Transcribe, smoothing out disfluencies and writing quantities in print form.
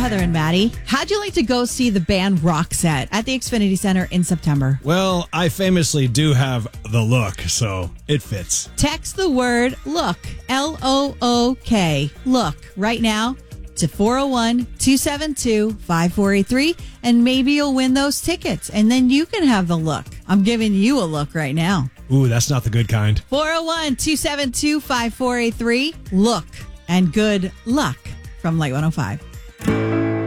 Heather and Maddie. How'd you like to go see the band Roxette at the Xfinity Center in September? Well, I famously do have the look, so it fits. Text the word LOOK, LOOK, look, right now to 401-272-5483, and maybe you'll win those tickets, and then you can have the look. I'm giving you a look right now. Ooh, that's not the good kind. 401-272-5483, look, and good luck from Light 105.